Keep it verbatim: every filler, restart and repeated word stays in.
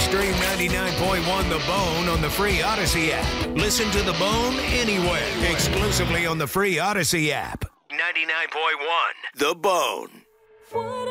Stream ninety-nine point one The Bone on the free Odyssey app. Listen to The Bone anywhere. Exclusively on the free Odyssey app. ninety-nine point one The Bone.